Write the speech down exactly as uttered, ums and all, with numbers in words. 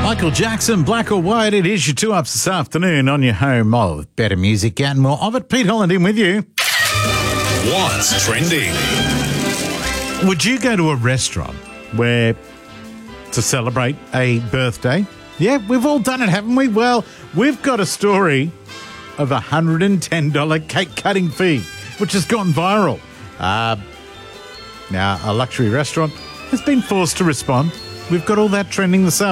Michael Jackson, Black or White. It is your two ups this afternoon on your home of better music and more of it. Pete Holland in with you. What's trending? Would you go to a restaurant where to celebrate a birthday? Yeah, we've all done it, haven't we? Well, we've got a story of a one hundred ten dollars cake cutting fee, which has gone viral. Uh, now, a luxury restaurant has been forced to respond. We've got all that trending this afternoon.